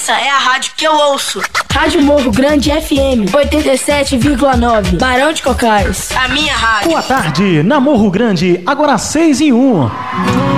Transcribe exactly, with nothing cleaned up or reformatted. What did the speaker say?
Essa é a rádio que eu ouço. Rádio Morro Grande F M oitenta e sete vírgula nove, Barão de Cocais. A minha rádio. Boa tarde, na Morro Grande, agora seis e um.